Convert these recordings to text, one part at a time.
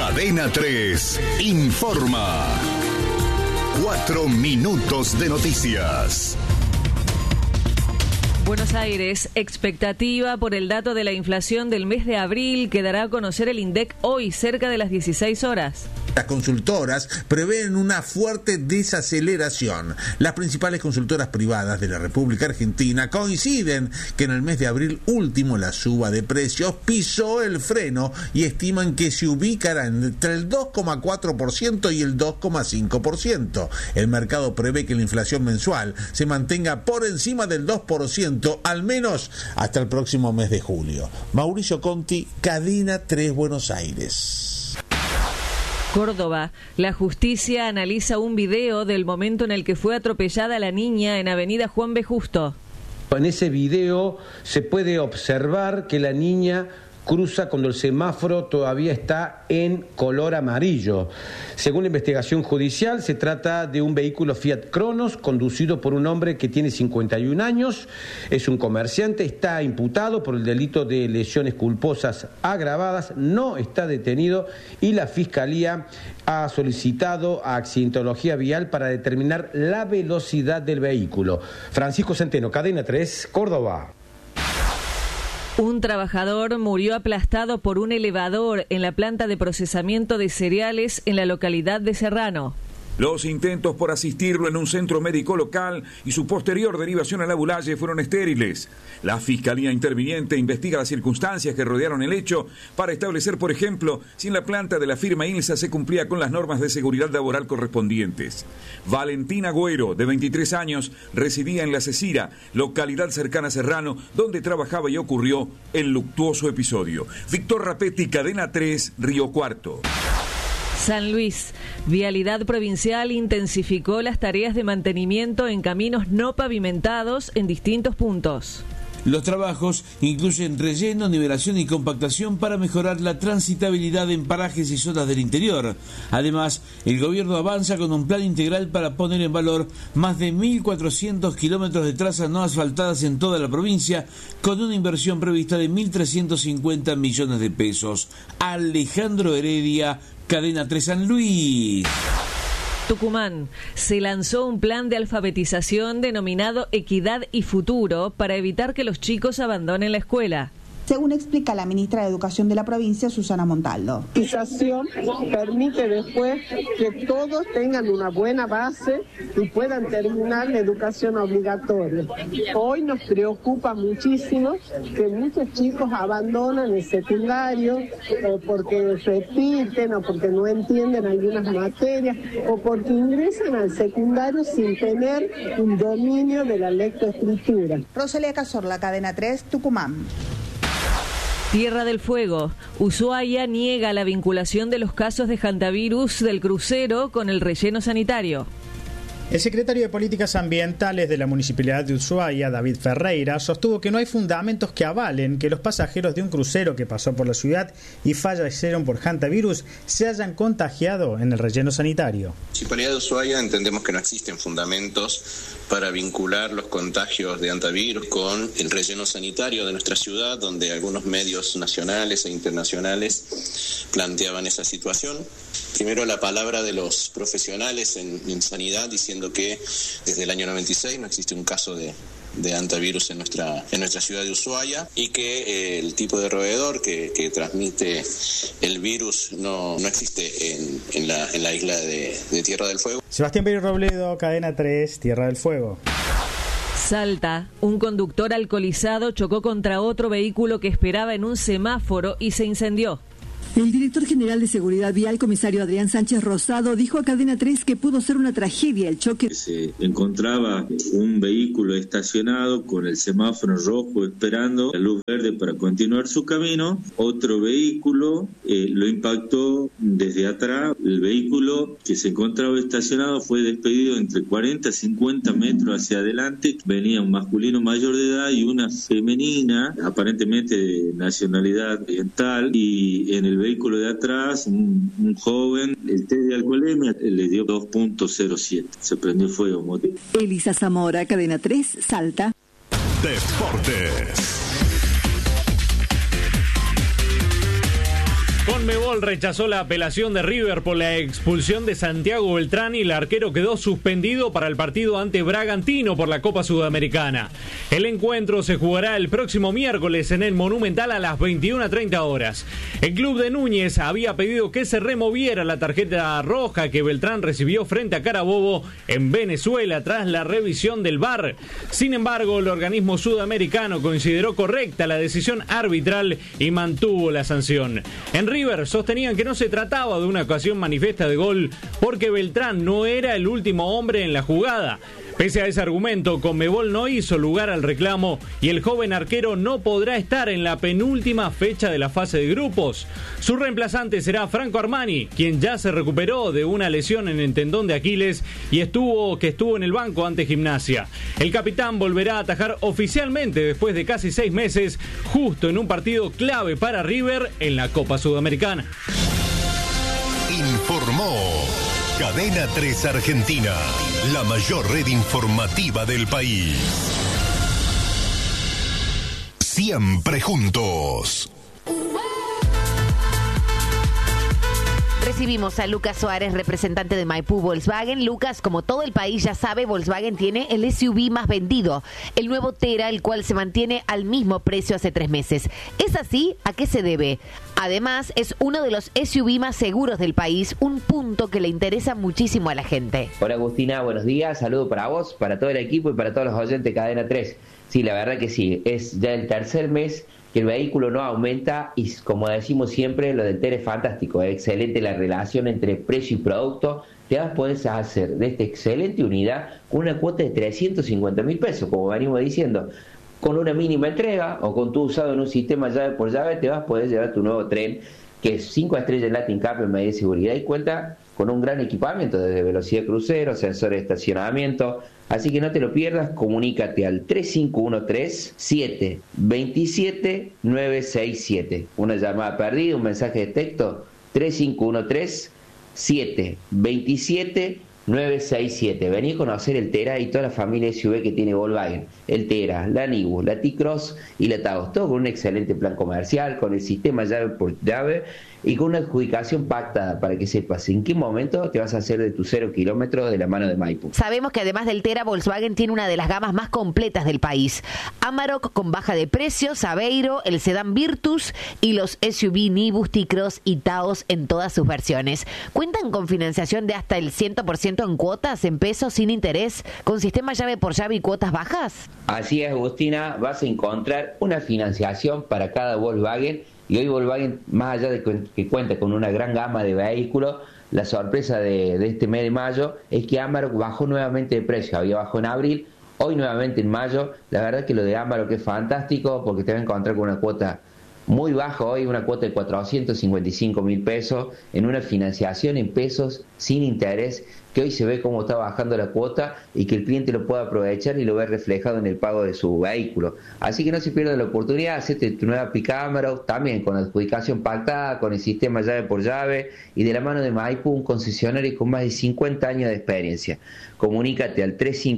Cadena 3 informa. 4 minutos de noticias. Buenos Aires, expectativa por el dato de la inflación del mes de abril que dará a conocer el INDEC hoy, cerca de las 16 horas. Las consultoras prevén una fuerte desaceleración. Las principales consultoras privadas de la República Argentina coinciden que en el mes de abril último la suba de precios pisó el freno y estiman que se ubicará entre el 2,4% y el 2,5%. El mercado prevé que la inflación mensual se mantenga por encima del 2%, al menos hasta el próximo mes de julio. Mauricio Conti, Cadena 3, Buenos Aires. Córdoba, la justicia analiza un video del momento en el que fue atropellada la niña en Avenida Juan B. Justo. En ese video se puede observar que la niña cruza cuando el semáforo todavía está en color amarillo. Según la investigación judicial, se trata de un vehículo Fiat Cronos conducido por un hombre que tiene 51 años, es un comerciante, está imputado por el delito de lesiones culposas agravadas, no está detenido y la Fiscalía ha solicitado a Accidentología Vial para determinar la velocidad del vehículo. Francisco Centeno, Cadena 3, Córdoba. Un trabajador murió aplastado por un elevador en la planta de procesamiento de cereales en la localidad de Serrano. Los intentos por asistirlo en un centro médico local y su posterior derivación a la Bulaye fueron estériles. La Fiscalía Interviniente investiga las circunstancias que rodearon el hecho para establecer, por ejemplo, si en la planta de la firma ILSA se cumplía con las normas de seguridad laboral correspondientes. Valentín Agüero, de 23 años, residía en La Cecira, localidad cercana a Serrano, donde trabajaba y ocurrió el luctuoso episodio. Víctor Rapetti, Cadena 3, Río Cuarto. San Luis, Vialidad Provincial intensificó las tareas de mantenimiento en caminos no pavimentados en distintos puntos. Los trabajos incluyen relleno, nivelación y compactación para mejorar la transitabilidad en parajes y zonas del interior. Además, el gobierno avanza con un plan integral para poner en valor más de 1.400 kilómetros de trazas no asfaltadas en toda la provincia, con una inversión prevista de 1.350 millones de pesos. Alejandro Heredia, Cadena 3 San Luis. Tucumán, se lanzó un plan de alfabetización denominado Equidad y Futuro para evitar que los chicos abandonen la escuela. Según explica la ministra de Educación de la provincia, Susana Montaldo. La alfabetización permite después que todos tengan una buena base y puedan terminar la educación obligatoria. Hoy nos preocupa muchísimo que muchos chicos abandonan el secundario o porque repiten o porque no entienden algunas materias o porque ingresan al secundario sin tener un dominio de la lectoescritura. Rosalía Cazorla, Cadena 3, Tucumán. Tierra del Fuego. Ushuaia niega la vinculación de los casos de hantavirus del crucero con el relleno sanitario. El secretario de Políticas Ambientales de la Municipalidad de Ushuaia, David Ferreira, sostuvo que no hay fundamentos que avalen que los pasajeros de un crucero que pasó por la ciudad y fallecieron por hantavirus se hayan contagiado en el relleno sanitario. En la Municipalidad de Ushuaia entendemos que no existen fundamentos para vincular los contagios de hantavirus con el relleno sanitario de nuestra ciudad, donde algunos medios nacionales e internacionales planteaban esa situación. Primero, la palabra de los profesionales en sanidad diciendo que desde el año 96 no existe un caso de hantavirus en nuestra ciudad de Ushuaia y que el tipo de roedor que transmite el virus no existe en la isla de Tierra del Fuego. Sebastián Pérez Robledo, Cadena 3, Tierra del Fuego. Salta, un conductor alcoholizado chocó contra otro vehículo que esperaba en un semáforo y se incendió. El director general de Seguridad Vial, comisario Adrián Sánchez Rosado, dijo a Cadena 3 que pudo ser una tragedia el choque. Se encontraba un vehículo estacionado con el semáforo rojo esperando la luz verde para continuar su camino. Otro vehículo lo impactó desde atrás. El vehículo que se encontraba estacionado fue despedido entre 40 y 50 metros hacia adelante. Venía un masculino mayor de edad y una femenina, aparentemente de nacionalidad oriental, y en el vehículo de atrás, un joven, el test de alcoholemia le dio 2.07. Se prendió fuego. Elisa Zamora, Cadena 3, Salta. Deportes. Conmebol rechazó la apelación de River por la expulsión de Santiago Beltrán y el arquero quedó suspendido para el partido ante Bragantino por la Copa Sudamericana. El encuentro se jugará el próximo miércoles en el Monumental a las 21:30 horas. El club de Núñez había pedido que se removiera la tarjeta roja que Beltrán recibió frente a Carabobo en Venezuela tras la revisión del VAR. Sin embargo, el organismo sudamericano consideró correcta la decisión arbitral y mantuvo la sanción. En River sostenían que no se trataba de una ocasión manifiesta de gol porque Beltrán no era el último hombre en la jugada. Pese a ese argumento, Conmebol no hizo lugar al reclamo y el joven arquero no podrá estar en la penúltima fecha de la fase de grupos. Su reemplazante será Franco Armani, quien ya se recuperó de una lesión en el tendón de Aquiles y estuvo en el banco ante Gimnasia. El capitán volverá a atajar oficialmente después de casi 6 meses, justo en un partido clave para River en la Copa Sudamericana. Informó Cadena 3 Argentina, la mayor red informativa del país. Siempre juntos. Recibimos a Lucas Suárez, representante de Maipú Volkswagen. Lucas, como todo el país ya sabe, Volkswagen tiene el SUV más vendido, el nuevo Tera, el cual se mantiene al mismo precio hace 3 meses. ¿Es así? ¿A qué se debe? Además, es uno de los SUV más seguros del país, un punto que le interesa muchísimo a la gente. Hola Agustina, buenos días, saludo para vos, para todo el equipo y para todos los oyentes de Cadena 3. Sí, la verdad que sí, es ya el tercer mes que el vehículo no aumenta y, como decimos siempre, lo del Tera es fantástico, es excelente la relación entre precio y producto. Te vas a poder hacer de esta excelente unidad una cuota de 350.000 pesos, como venimos diciendo. Con una mínima entrega o con tu usado en un sistema llave por llave, te vas a poder llevar tu nuevo tren, que es 5 estrellas Latin Cup en medida de seguridad y cuenta con un gran equipamiento desde velocidad crucero, sensores de estacionamiento. Así que no te lo pierdas, comunícate al 3513-727-967. Una llamada perdida, un mensaje de texto, 3513-727-967. Vení a conocer el Tera y toda la familia SUV que tiene Volkswagen. El Tera, la Nibus, la T-Cross y la Taos. Todo con un excelente plan comercial, con el sistema llave por llave y con una adjudicación pactada para que sepas en qué momento te vas a hacer de tu 0 kilómetros de la mano de Maipú. Sabemos que además del Tera, Volkswagen tiene una de las gamas más completas del país. Amarok con baja de precios, Aveiro, el sedán Virtus y los SUV Nibus, T-Cross y Taos en todas sus versiones. Cuentan con financiación de hasta el 100% en cuotas, en pesos, sin interés, con sistema llave por llave y cuotas bajas. Así es, Agustina, vas a encontrar una financiación para cada Volkswagen. Y hoy Volkswagen, más allá de que cuenta con una gran gama de vehículos, la sorpresa de este mes de mayo es que Amarok bajó nuevamente de precio. Había bajado en abril, hoy nuevamente en mayo. La verdad que lo de Amarok es fantástico porque te vas a encontrar con una cuota muy baja hoy, una cuota de 455.000 pesos en una financiación en pesos sin interés, que hoy se ve cómo está bajando la cuota y que el cliente lo puede aprovechar y lo ve reflejado en el pago de su vehículo. Así que no se pierda la oportunidad, hacete tu nueva pick-up Amarok, también con adjudicación pactada, con el sistema llave por llave y de la mano de Maipú, un concesionario con más de 50 años de experiencia. Comunícate al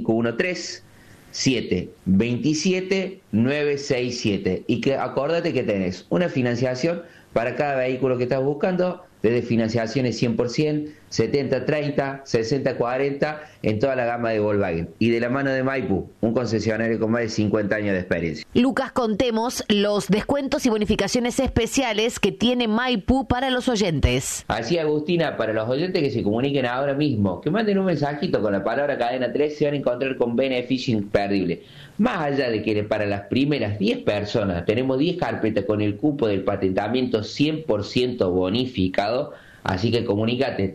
3513-727-967 y que acordate que tenés una financiación para cada vehículo que estás buscando, desde financiaciones 100%, 70-30, 60-40 en toda la gama de Volkswagen. Y de la mano de Maipú, un concesionario con más de 50 años de experiencia. Lucas, contemos los descuentos y bonificaciones especiales que tiene Maipú para los oyentes. Así, Agustina, para los oyentes que se comuniquen ahora mismo, que manden un mensajito con la palabra Cadena 3, se van a encontrar con beneficio imperdible. Más allá de que para las primeras 10 personas tenemos 10 carpetas con el cupo del patentamiento 100% bonificado, así que comunícate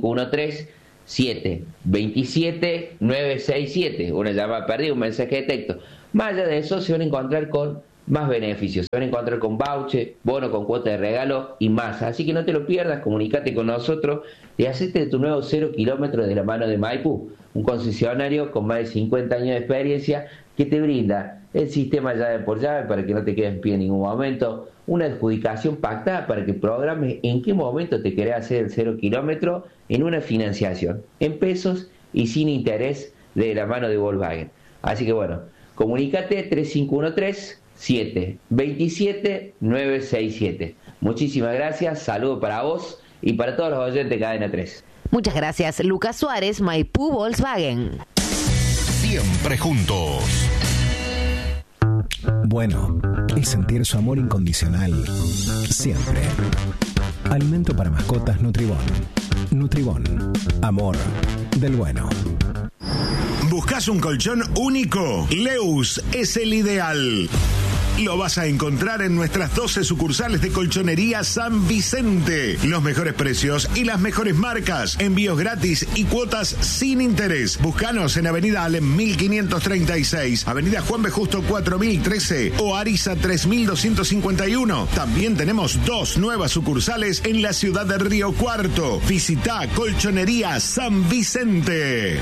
3513-727-967, una llamada perdida, un mensaje de texto. Más allá de eso se van a encontrar con más beneficios, se van a encontrar con voucher, bono con cuota de regalo y más, así que no te lo pierdas, comunícate con nosotros y hacete tu nuevo 0 kilómetros de la mano de Maipú, un concesionario con más de 50 años de experiencia que te brinda el sistema llave por llave para que no te quedes en pie en ningún momento, una adjudicación pactada para que programes en qué momento te querés hacer el 0 kilómetro en una financiación, en pesos y sin interés de la mano de Volkswagen. Así que bueno, comunícate 267 Muchísimas gracias, saludo para vos y para todos los oyentes de Cadena 3. Muchas gracias. Lucas Suárez, Maipú Volkswagen. Siempre juntos. Bueno, es sentir su amor incondicional siempre. Alimento para mascotas Nutribón. Nutribón, amor del bueno. ¿Buscas un colchón único? Leus es el ideal. Lo vas a encontrar en nuestras 12 sucursales de Colchonería San Vicente. Los mejores precios y las mejores marcas. Envíos gratis y cuotas sin interés. Búscanos en Avenida Alem 1536, Avenida Juan B. Justo 4013 o Ariza 3251. También tenemos 2 nuevas sucursales en la ciudad de Río Cuarto. Visita Colchonería San Vicente.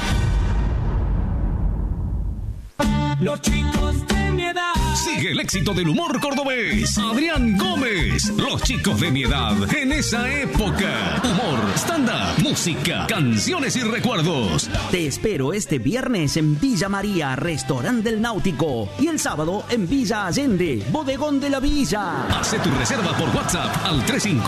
Los chicos de mi edad. Sigue el éxito del humor cordobés. Adrián Gómez. Los chicos de mi edad en esa época. Humor, stand-up, música, canciones y recuerdos. Te espero este viernes en Villa María, Restaurante del Náutico. Y el sábado en Villa Allende, Bodegón de la Villa. Hace tu reserva por WhatsApp al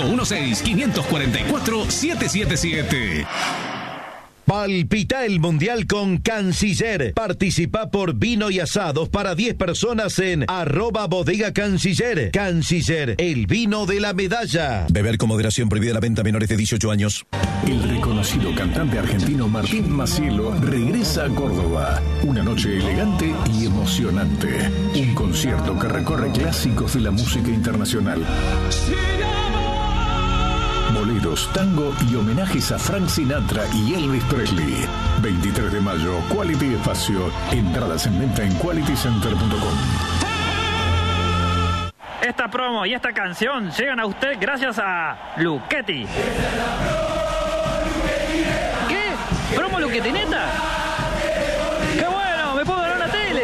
3516-544-777. Palpita el Mundial con Canciller. Participa por vino y asados para 10 personas en @bodega Canciller. Canciller, el vino de la medalla. Beber con moderación, prohibida la venta a menores de 18 años. El reconocido cantante argentino Martín Macielo regresa a Córdoba. Una noche elegante y emocionante. Un concierto que recorre clásicos de la música internacional. Boleros, tango y homenajes a Frank Sinatra y Elvis Presley. 23 de mayo, Quality Espacio. Entradas en venta en qualitycenter.com. Esta promo y esta canción llegan a usted gracias a Luchetti. ¿Qué? ¿Promo Luchetti neta? ¡Qué bueno! ¡Me puedo ganar una tele!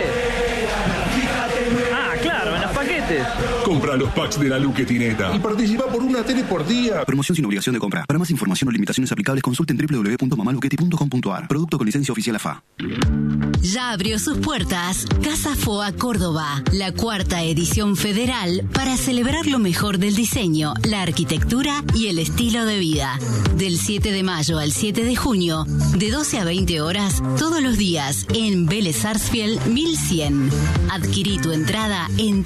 Ah, claro, en los paquetes. Compra los packs de la Luchetineta y participa por una tele por día. Promoción sin obligación de compra. Para más información o limitaciones aplicables, consulten www.mamaluchetti.com.ar. Producto con licencia oficial AFA. Ya abrió sus puertas Casa Foa Córdoba, la 4ª edición federal para celebrar lo mejor del diseño, la arquitectura y el estilo de vida. Del 7 de mayo al 7 de junio, de 12 a 20 horas, todos los días, en Vélez Sarsfield 1100. Adquirí tu entrada en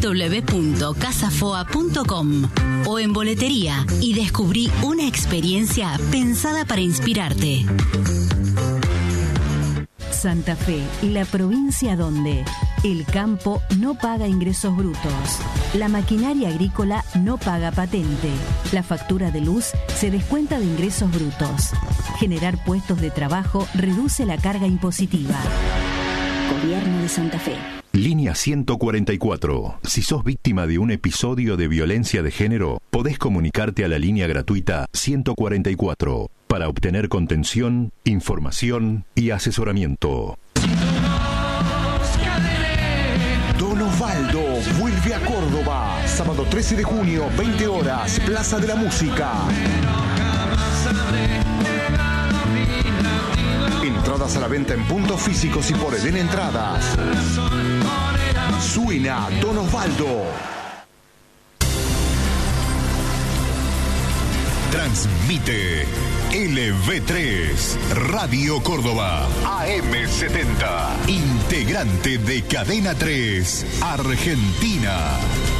www.casafoa.com o en boletería y descubrí una experiencia pensada para inspirarte. Santa Fe, la provincia donde el campo no paga ingresos brutos, la maquinaria agrícola no paga patente, la factura de luz se descuenta de ingresos brutos. Generar puestos de trabajo reduce la carga impositiva. Gobierno de Santa Fe. Línea 144. Si sos víctima de un episodio de violencia de género, podés comunicarte a la línea gratuita 144 para obtener contención, información y asesoramiento. Don Osvaldo vuelve a Córdoba. Sábado 13 de junio, 20 horas, Plaza de la Música. Entradas a la venta en puntos físicos y por Eden Entradas. Suena Don Osvaldo. Transmite LV3 Radio Córdoba AM70, integrante de Cadena 3 Argentina.